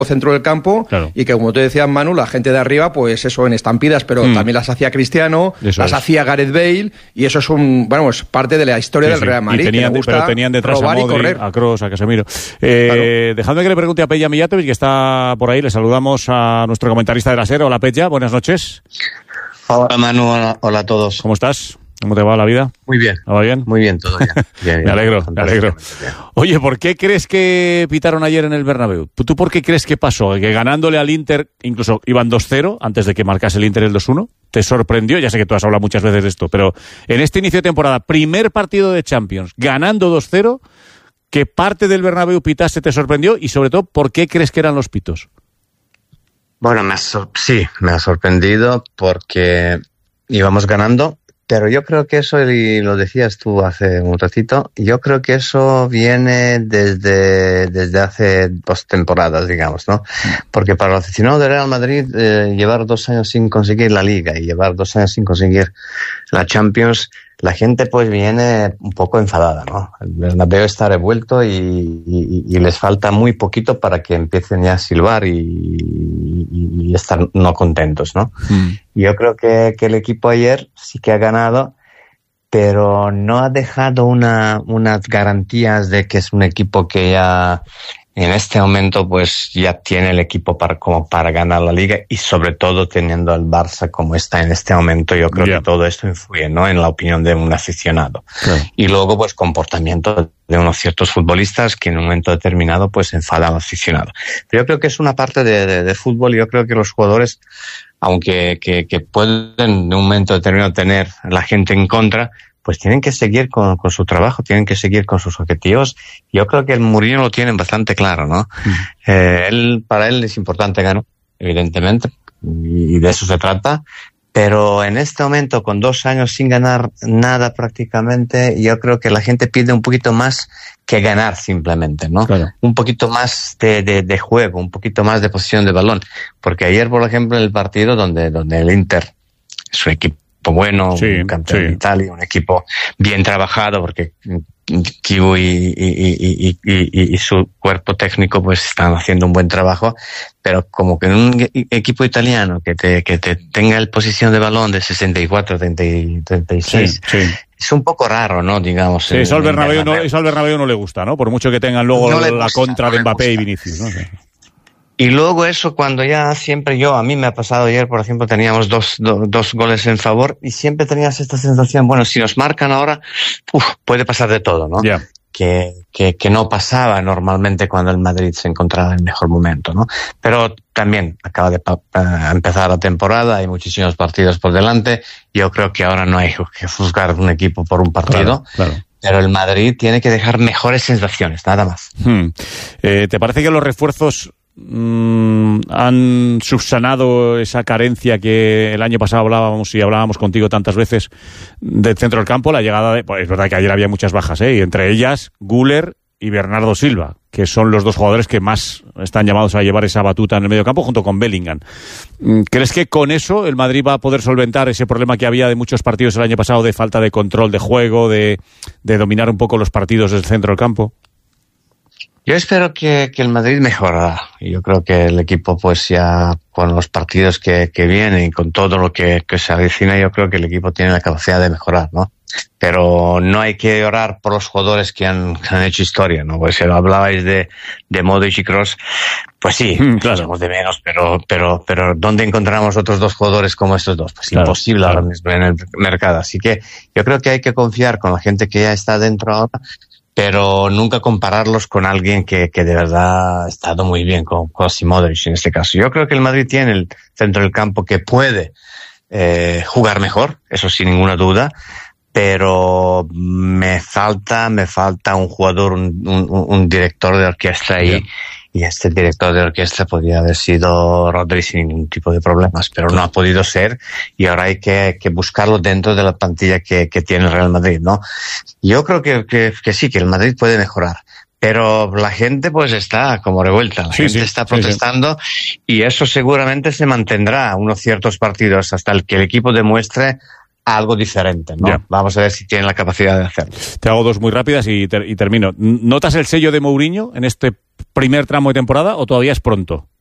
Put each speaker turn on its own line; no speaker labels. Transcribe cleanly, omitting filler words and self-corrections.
centro del campo, claro. Y que, como te decías, Manu, la gente de arriba, pues eso, en estampidas, pero también las hacía Cristiano, hacía Gareth Bale, y eso es parte de la historia del Real Madrid.
Pero tenían detrás a Modric, a Kroos, a Casemiro.
Claro.
Dejadme que le pregunte a Peja Mijatovic, que está por ahí. Le saludamos a nuestro comentarista de la SER. Hola, Peja, buenas noches.
Hola, Manu, hola a todos.
¿Cómo estás? ¿Cómo te va la vida?
Muy bien.
¿Va bien?
Muy bien, todo bien.
Me alegro. Oye, ¿por qué crees que pitaron ayer en el Bernabéu? ¿Tú por qué crees que pasó? Que ganándole al Inter, incluso iban 2-0, antes de que marcase el Inter el 2-1, ¿te sorprendió? Ya sé que tú has hablado muchas veces de esto, pero en este inicio de temporada, primer partido de Champions, ganando 2-0, ¿qué parte del Bernabéu pitaste te sorprendió? Y sobre todo, ¿por qué crees que eran los pitos?
Bueno, me ha sorprendido porque íbamos ganando. Pero yo creo que eso, y lo decías tú hace un ratito, yo creo que eso viene desde hace 2 temporadas, digamos, ¿no? Porque para el aficionado de Real Madrid, llevar 2 años sin conseguir la Liga y llevar 2 años sin conseguir la Champions, la gente pues viene un poco enfadada, ¿no? El Bernabéu está revuelto y les falta muy poquito para que empiecen ya a silbar y estar no contentos, ¿no? Yo creo que el equipo ayer sí que ha ganado, pero no ha dejado unas garantías de que es un equipo que ya en este momento pues ya tiene el equipo para ganar la Liga, y sobre todo teniendo al Barça como está en este momento. Yo creo que todo esto influye, ¿no?, en la opinión de un aficionado. Y luego pues comportamiento de unos ciertos futbolistas que en un momento determinado pues enfadan al aficionado. Pero yo creo que es una parte de fútbol. Yo creo que los jugadores, aunque que pueden en un momento determinado tener la gente en contra, pues tienen que seguir con su trabajo, tienen que seguir con sus objetivos. Yo creo que el Mourinho lo tiene bastante claro, ¿no? Para él es importante ganar, evidentemente, y de eso se trata. Pero en este momento, con 2 años sin ganar nada prácticamente, yo creo que la gente pide un poquito más que ganar simplemente, ¿no? Claro. Un poquito más de juego, un poquito más de posición de balón. Porque ayer, por ejemplo, en el partido donde el Inter es un equipo bueno, un campeón de Italia, un equipo bien trabajado, porque Kivu y su cuerpo técnico pues están haciendo un buen trabajo, pero como que en un equipo italiano que te tenga el posición de balón de 64, 36, es un poco raro, ¿no? Digamos.
Sí, eso al Bernabéu no le gusta, ¿no? Por mucho que tengan luego la contra de Mbappé y Vinicius, ¿no? Sí.
Y luego eso, cuando ya siempre a mí me ha pasado ayer, por ejemplo, teníamos dos goles en favor y siempre tenías esta sensación, bueno, si nos marcan ahora, puede pasar de todo, ¿no?
Yeah.
Que no pasaba normalmente cuando el Madrid se encontraba en el mejor momento, ¿no? Pero también acaba de empezar la temporada, hay muchísimos partidos por delante. Yo creo que ahora no hay que juzgar un equipo por un partido. Claro. Pero el Madrid tiene que dejar mejores sensaciones, nada más.
¿Te parece que los refuerzos han subsanado esa carencia que el año pasado hablábamos contigo tantas veces del centro del campo? La llegada pues es verdad que ayer había muchas bajas, y entre ellas Güler y Bernardo Silva, que son los 2 jugadores que más están llamados a llevar esa batuta en el medio campo junto con Bellingham. ¿Crees que con eso el Madrid va a poder solventar ese problema que había de muchos partidos el año pasado de falta de control de juego, de dominar un poco los partidos del centro del campo?
Yo espero que el Madrid mejorará. Yo creo que el equipo, pues ya con los partidos que vienen y con todo lo que se avecina, yo creo que el equipo tiene la capacidad de mejorar, ¿no? Pero no hay que llorar por los jugadores que han hecho historia, ¿no? Pues si hablabais de Modric y Kroos, pues sí, claro, somos de menos, pero ¿dónde encontramos otros 2 jugadores como estos 2? Pues claro, imposible ahora mismo en el mercado. Así que yo creo que hay que confiar con la gente que ya está dentro ahora, pero nunca compararlos con alguien que de verdad ha estado muy bien, con Kroos y Modric en este caso. Yo creo que el Madrid tiene el centro del campo que puede jugar mejor, eso sin ninguna duda, pero me falta un jugador, un director de orquesta ahí, y este director de orquesta podría haber sido Rodri sin ningún tipo de problemas, pero no ha podido ser, y ahora hay que buscarlo dentro de la plantilla que tiene el Real Madrid, ¿no? Yo creo que sí, que el Madrid puede mejorar, pero la gente pues está como revuelta, la gente está protestando, y eso seguramente se mantendrá unos ciertos partidos hasta que el equipo demuestre algo diferente, ¿no? Vamos a ver si tienen la capacidad de hacerlo.
Te hago 2 muy rápidas y termino. ¿Notas el sello de Mourinho en este primer tramo de temporada o todavía es pronto?